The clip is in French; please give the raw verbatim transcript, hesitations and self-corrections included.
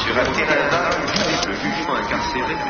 sur un terrain vague avec le jugement incarcéré.